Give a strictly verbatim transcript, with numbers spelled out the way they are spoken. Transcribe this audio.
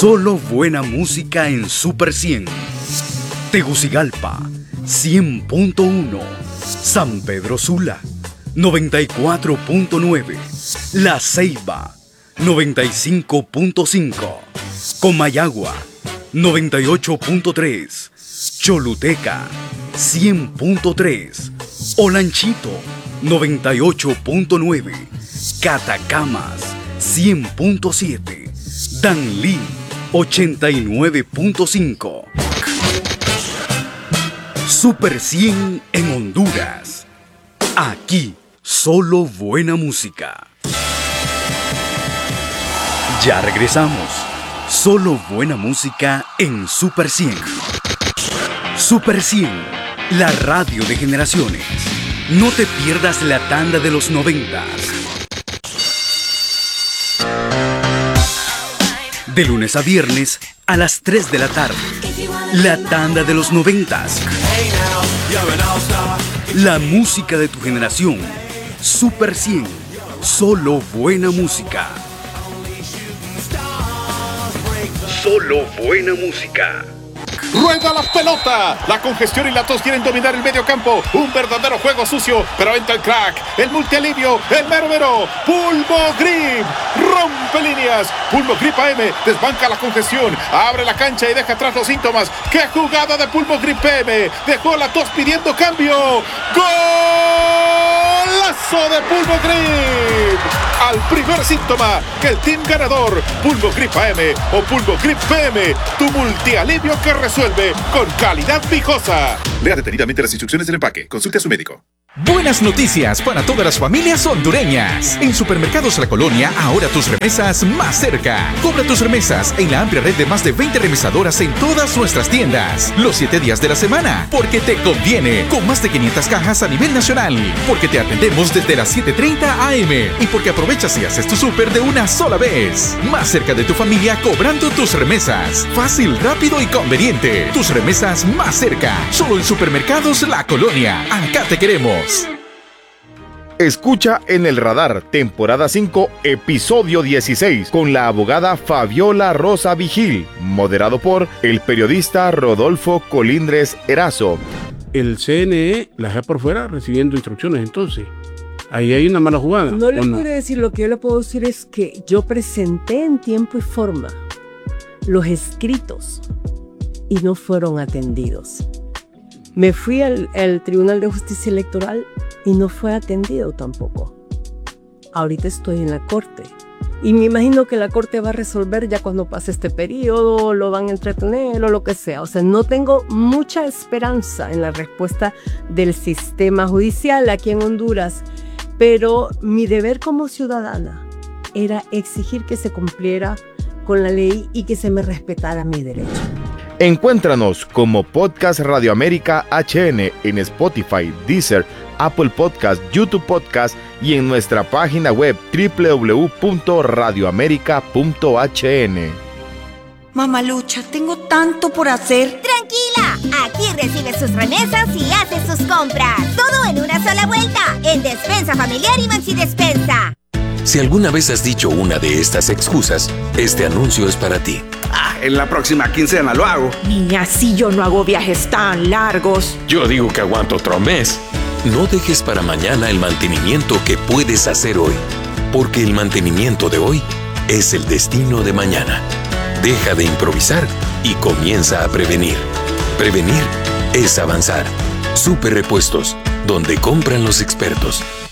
Solo buena música en Super cien. Tegucigalpa, cien punto uno. San Pedro Sula, noventa y cuatro punto nueve. La Ceiba, noventa y cinco punto cinco. Comayagua, noventa y ocho punto tres. Choluteca, cien punto tres. Olanchito, noventa y ocho punto nueve. Catacamas, cien punto siete. Danlí, ochenta y nueve punto cinco. Super cien en Honduras. Aquí, solo buena música. Ya regresamos. Solo buena música en Super cien. Super cien, la radio de generaciones. No te pierdas la tanda de los noventas. De lunes a viernes a las tres de la tarde. La tanda de los noventas. La música de tu generación. Super cien. Solo buena música. Solo buena música. ¡Rueda la pelota! La congestión y la tos quieren dominar el medio campo. Un verdadero juego sucio, pero entra el crack, el multialivio, el mero mero. Pulmo Grip rompe líneas. Pulmo Grip A M desbanca la congestión, abre la cancha y deja atrás los síntomas. ¡Qué jugada de Pulmo Grip P M! Dejó la tos pidiendo cambio. ¡Golazo de Pulmo Grip! Al primer síntoma, que el team ganador, Pulmo Grip A M o Pulmo Grip P M, tu multialivio que resuelve con calidad viejosa. Lea detenidamente las instrucciones del empaque. Consulte a su médico. Buenas noticias para todas las familias hondureñas. En Supermercados La Colonia, ahora tus remesas más cerca. Cobra tus remesas en la amplia red de más de veinte remesadoras en todas nuestras tiendas. Los siete días de la semana, porque te conviene. Con más de quinientas cajas a nivel nacional. Porque te atendemos desde las siete treinta a eme. Y porque aprovechas y haces tu súper de una sola vez. Más cerca de tu familia cobrando tus remesas. Fácil, rápido y conveniente. Tus remesas más cerca. Solo en Supermercados La Colonia. Acá te queremos. Escucha En el Radar, temporada cinco, episodio dieciséis, con la abogada Fabiola Rosa Vigil, moderado por el periodista Rodolfo Colindres Erazo. El C N E la deja por fuera recibiendo instrucciones, entonces. Ahí hay una mala jugada. No le no? puedo decir, lo que yo le puedo decir es que yo presenté en tiempo y forma los escritos y no fueron atendidos. Me fui al, al Tribunal de Justicia Electoral y no fue atendido tampoco. Ahorita estoy en la corte y me imagino que la corte va a resolver ya cuando pase este periodo, lo van a entretener o lo que sea. O sea, no tengo mucha esperanza en la respuesta del sistema judicial aquí en Honduras, pero mi deber como ciudadana era exigir que se cumpliera con la ley y que se me respetara mi derecho. Encuéntranos como Podcast Radio América H N en Spotify, Deezer, Apple Podcast, YouTube Podcast y en nuestra página web doble u doble u doble u punto radio américa punto h n. Mamalucha, tengo tanto por hacer. ¡Tranquila! Aquí recibes sus remesas y haces sus compras. Todo en una sola vuelta. En Despensa Familiar y Maxi Despensa. Si alguna vez has dicho una de estas excusas, este anuncio es para ti. Ah, en la próxima quincena lo hago. Niña, si yo no hago viajes tan largos. Yo digo que aguanto otro mes. No dejes para mañana el mantenimiento que puedes hacer hoy, porque el mantenimiento de hoy es el destino de mañana. Deja de improvisar y comienza a prevenir. Prevenir es avanzar. Super Repuestos, donde compran los expertos.